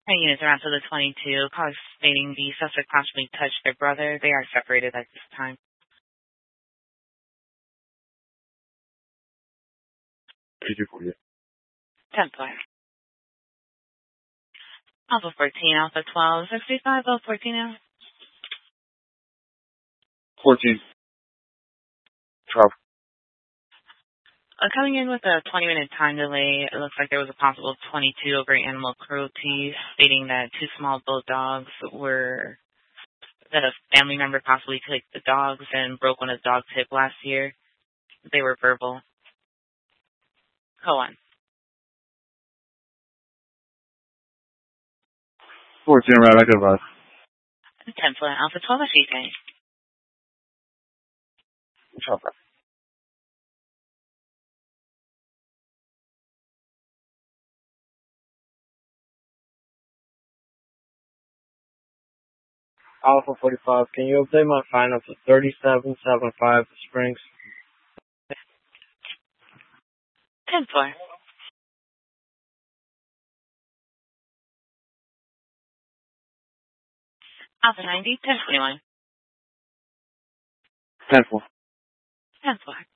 Our units are on to the 22, call stating the suspect possibly touched their brother. They are separated at this time. 10 floor. Alpha 14, Alpha 12, 65, Alpha 14 now. 14. 12. Coming in with a 20-minute time delay, it looks like there was a possible 22 over animal cruelty, stating that two small bulldogs that a family member possibly kicked the dogs and broke one of the dog's hip last year. They were verbal. Go on. 14, right back at us. 10 floor, Alpha 12, Ashite. 12. Alpha 45, can you update my final to 3775 Springs? 10 floor. Alpha 90, 1021. 10 4. 10 floor.